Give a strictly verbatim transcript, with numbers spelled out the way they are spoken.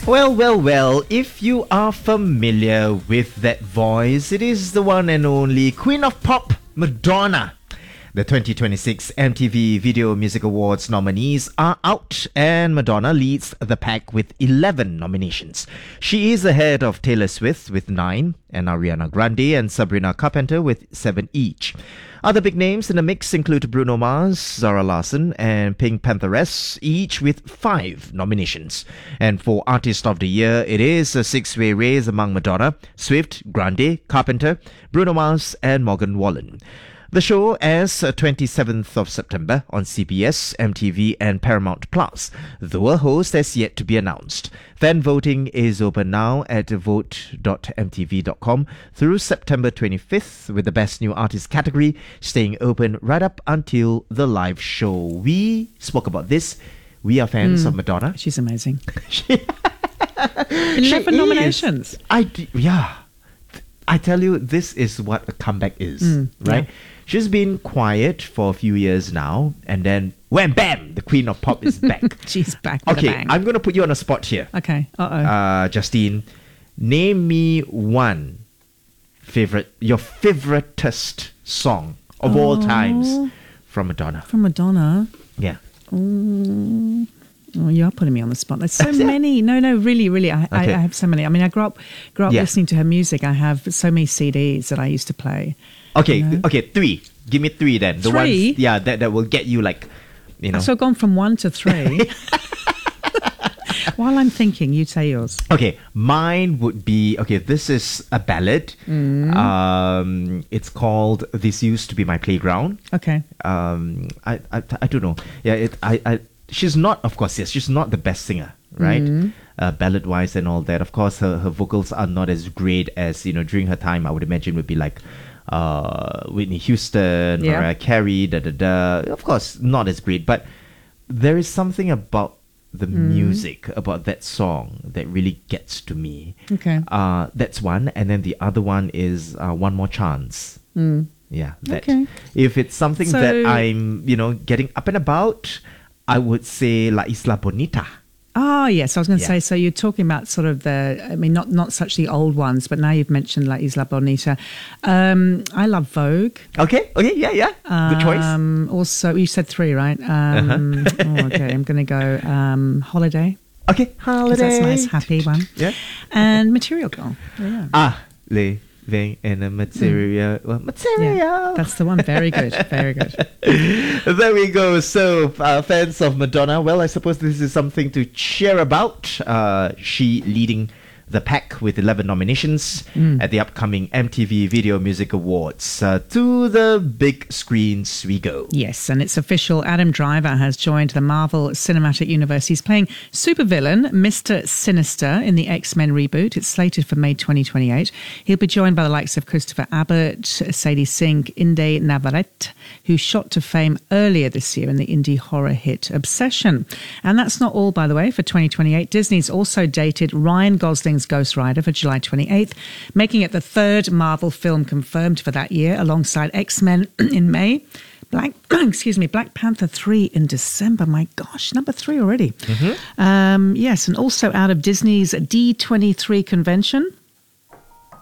Well, well, well, if you are familiar with that voice, it is the one and only Queen of Pop, Madonna. The twenty twenty-six M T V Video Music Awards nominees are out, and Madonna leads the pack with eleven nominations. She is ahead of Taylor Swift with nine, and Ariana Grande and Sabrina Carpenter with seven each. Other big names in the mix include Bruno Mars, Zara Larsson, and Pink Pantheress, each with five nominations. And for Artist of the Year, it is a six-way race among Madonna, Swift, Grande, Carpenter, Bruno Mars, and Morgan Wallen. The show airs twenty-seventh of September on C B S, M T V and Paramount Plus, though a host has yet to be announced. Fan voting is open now at vote dot m t v dot com through September twenty-fifth, with the Best New Artist category staying open right up until the live show. We spoke about this. We are fans mm, of Madonna. She's amazing. she, eleven nominations. I d- yeah. I tell you, this is what a comeback is, mm, right? Yeah. She's been quiet for a few years now, and then wham, bam, the Queen of Pop is back. She's back with okay, a bang. I'm going to put you on a spot here. Okay, uh-oh. Uh, Justine, name me one favorite, your favoritist song of oh, all times from Madonna. From Madonna? Yeah. Mm. Oh, you are putting me on the spot. There's so many. No, no, really, really. I, okay. I, I have so many. I mean, I grew up, grew up yeah. listening to her music. I have so many C Ds that I used to play. Okay, you know? okay, three. Give me three then. The three? ones, yeah, that, that will get you like, you know. So I've gone from one to three. While I'm thinking, you say yours. Okay, mine would be, okay, this is a ballad. Mm. Um, it's called This Used to Be My Playground. Okay. Um, I, I, I don't know. Yeah, it, I, I, she's not, of course, yes, she's not the best singer, right? Mm. Uh, ballad-wise and all that. Of course, her, her vocals are not as great as, you know, during her time, I would imagine would be like uh, Whitney Houston, yeah. Mariah Carey, da da da. Of course, not as great, but there is something about the mm. music, about that song that really gets to me. Okay. Uh, that's one. And then the other one is uh, One More Chance. Mm. Yeah. That, okay. If it's something so, that I'm, you know, getting up and about, I would say La Isla Bonita. Ah, yes. I was going to yeah. say, so you're talking about sort of the, I mean, not not such the old ones, but now you've mentioned La Isla Bonita. Um, I love Vogue. Okay, okay, yeah, yeah. Good choice. Um, also, you said three, right? Um, uh-huh. oh, okay, I'm going to go um, Holiday. Okay, Holiday. That's a nice, happy one. Yeah. And Material Girl. Yeah. Ah, le. In a material, mm. well, material. Yeah, that's the one. Very good, very good. There we go. So, uh, fans of Madonna, well, I suppose this is something to cheer about. Uh, she leading the pack with eleven nominations mm. at the upcoming M T V Video Music Awards. Uh, to the big screens we go. Yes, and it's official. Adam Driver has joined the Marvel Cinematic Universe. He's playing supervillain Mister Sinister in the X-Men reboot. It's slated for May twenty twenty-eight. He'll be joined by the likes of Christopher Abbott, Sadie Sink, Inde Navarrete, who shot to fame earlier this year in the indie horror hit Obsession. And that's not all, by the way. For twenty twenty-eight, Disney's also dated Ryan Gosling's Ghost Rider for July twenty-eighth, making it the third Marvel film confirmed for that year, alongside X-Men in May, Black, excuse me, Black Panther three in December. My gosh, number three already. Mm-hmm. Um, yes, and also out of Disney's D twenty-three convention,